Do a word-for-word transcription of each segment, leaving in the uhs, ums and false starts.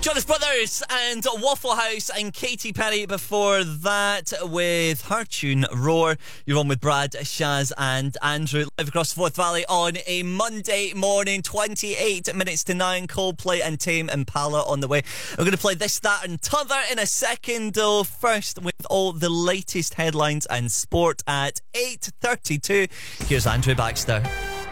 Jonas Brothers and Waffle House and Katy Perry before that with her tune Roar. You're on with Brad, Shaz and Andrew live across the Forth Valley on a Monday morning. Twenty-eight minutes to nine. Coldplay and Tame Impala on the way. We're going to play this, that and t'other in a second though. First with all the latest headlines and sport at eight thirty-two. Here's Andrew Baxter.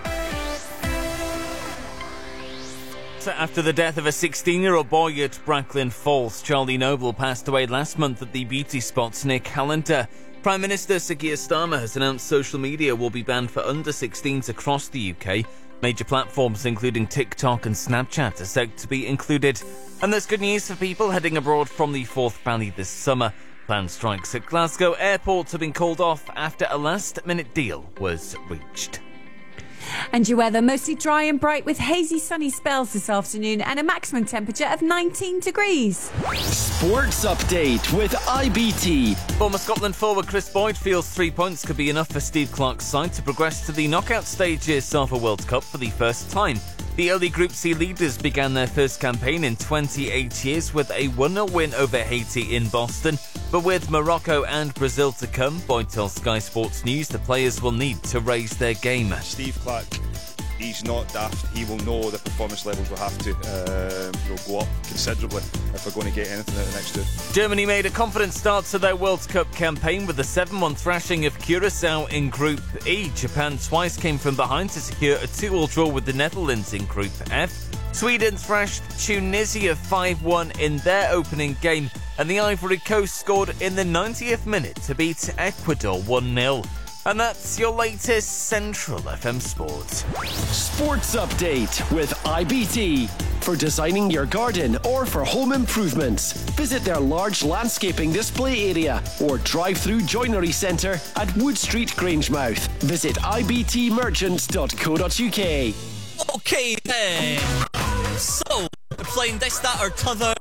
After the death of a sixteen-year-old boy at Bracklin Falls, Charlie Noble passed away last month at the beauty spots near Callander. Prime Minister Sir Keir Starmer has announced social media will be banned for under sixteens across the U K. Major platforms including TikTok and Snapchat are set to be included. And there's good news for people heading abroad from the Forth Valley this summer. Planned strikes at Glasgow airports have been called off after a last-minute deal was reached. And your weather, mostly dry and bright with hazy sunny spells this afternoon and a maximum temperature of nineteen degrees. Sports Update with I B T. Former Scotland forward Chris Boyd feels three points could be enough for Steve Clarke's side to progress to the knockout stages of a World Cup for the first time. The early Group C leaders began their first campaign in twenty-eight years with a one nil win over Haiti in Boston. But with Morocco and Brazil to come, Boyd tells Sky Sports News the players will need to raise their game. Steve Clarke, he's not daft. He will know the performance levels will have to um, you know, go up considerably if we're going to get anything out of the next two. Germany made a confident start to their World Cup campaign with a seven one thrashing of Curaçao in Group E. Japan twice came from behind to secure a two all draw with the Netherlands in Group F. Sweden thrashed Tunisia five one in their opening game, and the Ivory Coast scored in the ninetieth minute to beat Ecuador one nil. And that's your latest Central F M Sports. Sports Update with I B T. For designing your garden or for home improvements, visit their large landscaping display area or drive-through joinery centre at Wood Street, Grangemouth. Visit I B T merchants dot co dot U K. Okay then. So, we're playing this, that or t'other.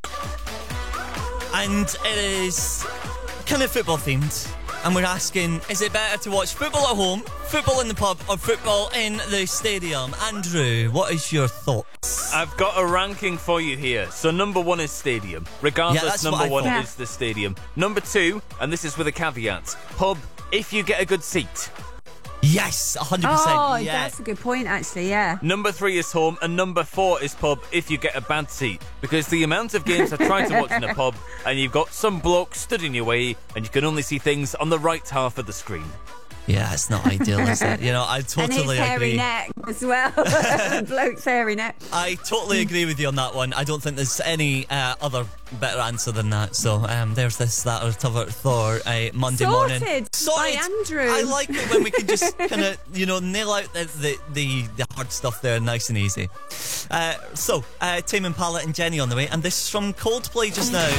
And it is kind of football themed. And we're asking, is it better to watch football at home, football in the pub, or football in the stadium? Andrew, what is your thoughts? I've got a ranking for you here. So number one is stadium. Regardless, yeah, number one thought. is the stadium. Number two, and this is with a caveat, pub, if you get a good seat. Yes, one hundred percent. Oh, yeah. that's a good point, actually, yeah. Number three is home, and number four is pub if you get a bad seat. Because the amount of games I've tried to watch in a pub, and you've got some bloke stood in your way, and you can only see things on the right half of the screen. Yeah, it's not ideal, is it? You know, I totally and his hairy agree. neck as well. The bloke's hairy neck. I totally agree with you on that one. I don't think there's any uh, other better answer than that. So um, there's this, that, or t'other for uh, Monday Sorted morning. by Andrew. I like it when we can just kind of, you know, nail out the, the, the, the hard stuff there nice and easy. Uh, so, uh, Tame Impala and Jenny on the way. And this is from Coldplay just now.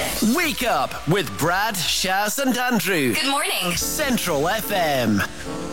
Wake up with Brad, Shaz and Andrew. Good morning. Central F M.